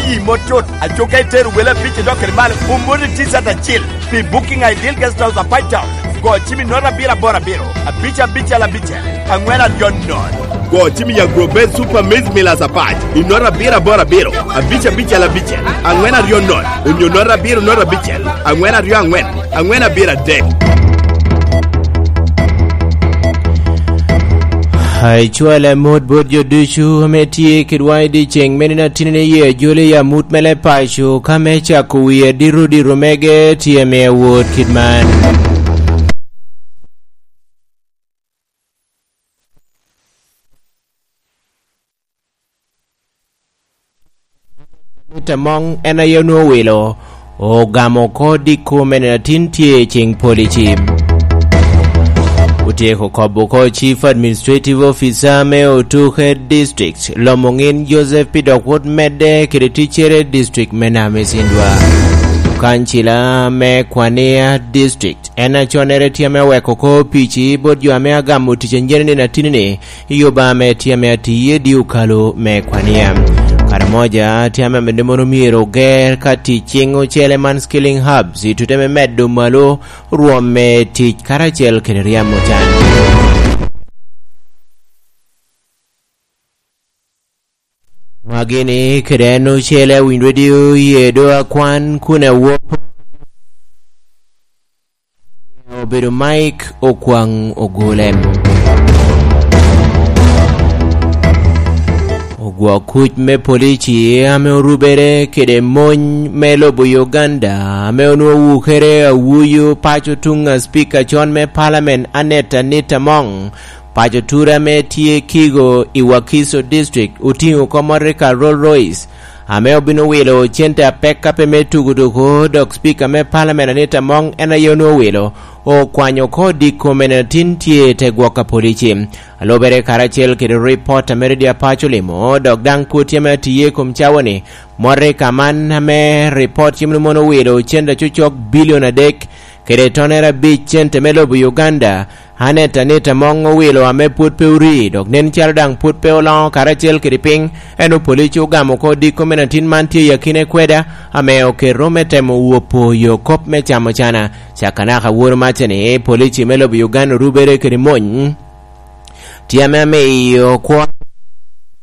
motot achoka iteru wela piche doker mal umuri tisa ta chill pi booking ideal guest house a White House go chimi nora bira bora biro a bicha la bicha angwena yon go chimi ya grobe super maize meal as a patch inora bira bora biro a bicha la bicha angwena yon unyo nora biro nora bicha angwena ryo angwena bira deck. Hai chuala mod bod yo dushu metie kidwai di cheng menina tinine ye jole ya mut mele paishu kame chakuye diru mege TMA Award Kidman. Tamong ena yono wilo o gamo ko diko menina tintie cheng polichim. Utieko Koboko Chief Administrative Officer Meo Tuhe District Lomongin Joseph Pidokwood Mede Kiritichere District Mename Sindwa Kanchila Me Kwanea District Ena chonere tiame wekoko pichi bodyo ame agamu tichenjeni na tinine Iyoba me tiame atiye diukalo Me Kwanea Karamoja tiame mendemono miro ger kati chingo cheleman skilling hubs ituteme medo malo ruome tich karachel keneria mochan. Magini kereno chele winredio yedo akwan kuna wopo obedo Mike Okwang Ogulem Ogwa kuch me polichi ame urubere kede mony melobo Uganda ame onu ukere awuyu pacho tunga speaker John me parliament Aneta Nitamong pacho tura me tie kigo Iwakiso district utingu komorika Rolls Royce ame obino wilo chente peka pe me tuguduko dok speaker me parliament Aneta Mong ena yono wilo o kwanyo ko diko menatin tie tegwaka polichi alobere karachel kede report ameridia pacho limo dok dang putia me tiye kumchawani more kaman ame report chimno mono wilo chenda chuchok billion adek kede tonera bich chente melobu Uganda Aneta Nitamong wilo ame put pe uri dok nen chal dang put pe olong karachel kede ping eno polichi ugamo ko diko menatin mantie yakine kweda ame oke rome temo uopo yo kop me chamo chana chakanaka wuro machane polichi melobu Uganda rubere kede mony tiame ame iyo kwa